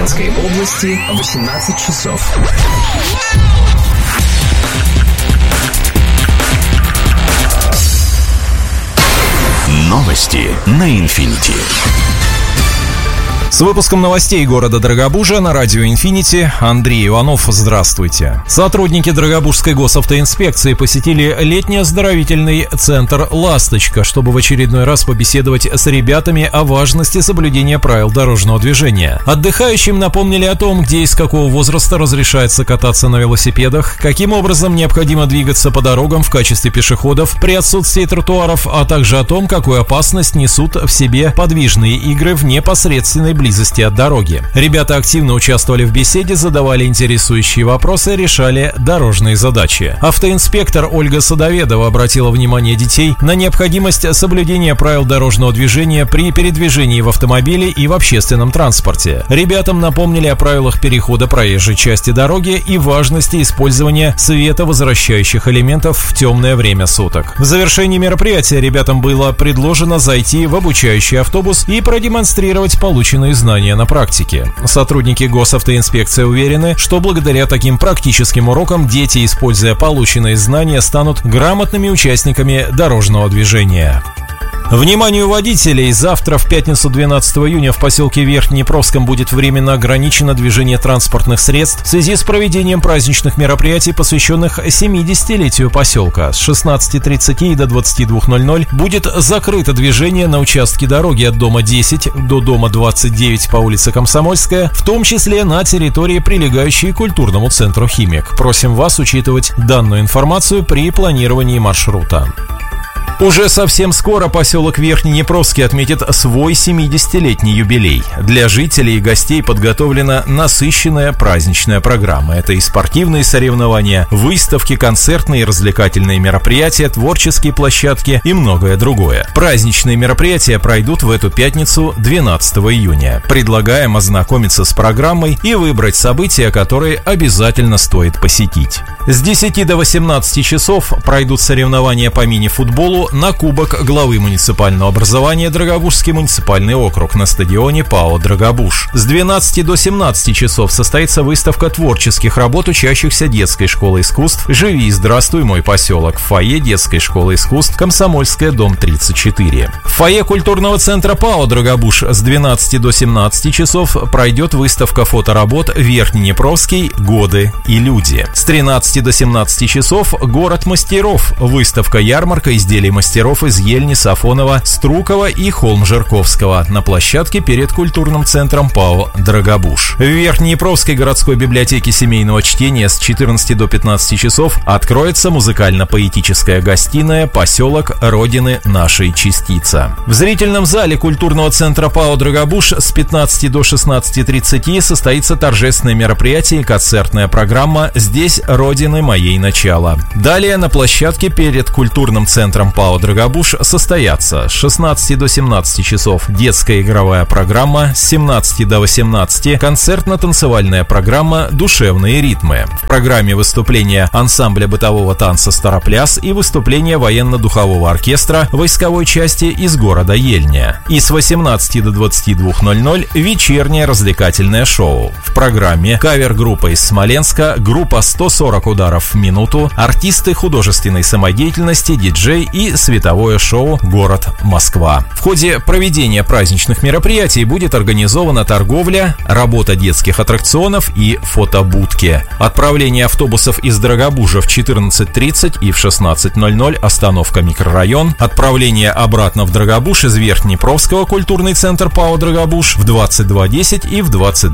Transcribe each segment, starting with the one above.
Брянской области 18 часов. Новости на Инфинити. С выпуском новостей города Дорогобужа на радио «Инфинити» Андрей Иванов. Здравствуйте. Сотрудники Дорогобужской госавтоинспекции посетили летний оздоровительный центр «Ласточка», чтобы в очередной раз побеседовать с ребятами о важности соблюдения правил дорожного движения. Отдыхающим напомнили о том, где и с какого возраста разрешается кататься на велосипедах, каким образом необходимо двигаться по дорогам в качестве пешеходов при отсутствии тротуаров, а также о том, какую опасность несут в себе подвижные игры в непосредственной близости от дороги. Ребята активно участвовали в беседе, задавали интересующие вопросы, решали дорожные задачи. Автоинспектор Ольга Садоведова обратила внимание детей на необходимость соблюдения правил дорожного движения при передвижении в автомобиле и в общественном транспорте. Ребятам напомнили о правилах перехода проезжей части дороги и важности использования световозвращающих элементов в темное время суток. В завершении мероприятия ребятам было предложено зайти в обучающий автобус и продемонстрировать полученные знания на практике. Сотрудники госавтоинспекции уверены, что благодаря таким практическим урокам дети, используя полученные знания, станут грамотными участниками дорожного движения. Вниманию водителей! Завтра, в пятницу 12 июня, в поселке Верхнеднепровском будет временно ограничено движение транспортных средств в связи с проведением праздничных мероприятий, посвященных 70-летию поселка. С 16:30 до 22:00 будет закрыто движение на участке дороги от дома 10 до дома 29 по улице Комсомольская, в том числе на территории, прилегающей к культурному центру «Химик». Просим вас учитывать данную информацию при планировании маршрута. Уже совсем скоро поселок Верхнеднепровский отметит свой 70-летний юбилей. Для жителей и гостей подготовлена насыщенная праздничная программа. Это и спортивные соревнования, выставки, концертные и развлекательные мероприятия, творческие площадки и многое другое. Праздничные мероприятия пройдут в эту пятницу, 12 июня. Предлагаем ознакомиться с программой и выбрать события, которые обязательно стоит посетить. С 10 до 18 часов пройдут соревнования по мини-футболу на кубок главы муниципального образования Дорогобужский муниципальный округ на стадионе ПАО «Дорогобуж». С 12 до 17 часов состоится выставка творческих работ учащихся детской школы искусств «Живи и здравствуй, мой поселок» в фойе детской школы искусств Комсомольская, дом 34. В фойе культурного центра ПАО «Дорогобуж» с 12 до 17 часов пройдет выставка фоторабот «Верхнеднепровский. Годы и люди». С 13 до 17 часов «Город мастеров», выставка-ярмарка изделий мастеров из Ельни, Сафонова, Струкова и Холм-Жирковского на площадке перед культурным центром ПАО «Дорогобуж». В Верхнеднепровской городской библиотеке семейного чтения с 14 до 15 часов откроется музыкально-поэтическая гостиная «Поселок Родины нашей частица». В зрительном зале культурного центра ПАО «Дорогобуж» с 15 до 16:30 состоится торжественное мероприятие и концертная программа «Здесь Родины моей начало». Далее на площадке перед культурным центром ПАО «Дорогобуж» состоятся с 16 до 17 часов детская игровая программа, с 17 до 18 концертно-танцевальная программа «Душевные ритмы». В программе выступления ансамбля бытового танца «Старопляс» и выступление военно-духового оркестра войсковой части из города Ельня. И с 18 до 22:00 вечернее развлекательное шоу. В программе кавер-группа из Смоленска, группа 140 ударов в минуту, артисты художественной самодеятельности, диджей и световое шоу «Город Москва». В ходе проведения праздничных мероприятий будет организована торговля, работа детских аттракционов и фотобудки. Отправление автобусов из Дорогобужа в 14:30 и в 16:00 остановка микрорайон. Отправление обратно в Дорогобуж из Верхнеднепровского культурный центр ПАО «Дорогобуж» в 22:10 и в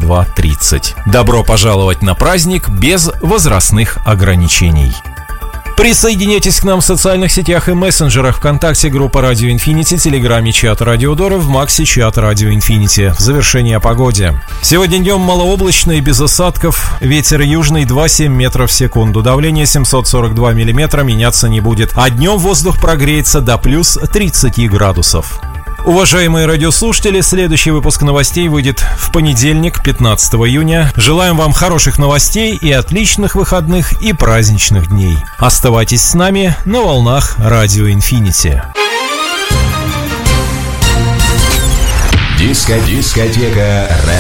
22:30. Добро пожаловать на праздник без возрастных ограничений. Присоединяйтесь к нам в социальных сетях и мессенджерах: ВКонтакте, группа Радио Инфинити, Телеграме, чат Радио Дора, в Максе, чат Радио Инфинити. В завершение о погоде. Сегодня днем малооблачно и без осадков. Ветер южный 2,7 метров в секунду. Давление 742 миллиметра, меняться не будет. А днем воздух прогреется до плюс 30 градусов. Уважаемые радиослушатели, следующий выпуск новостей выйдет в понедельник, 15 июня. Желаем вам хороших новостей и отличных выходных и праздничных дней. Оставайтесь с нами на волнах Радио Инфинити. Дискотека РЭП.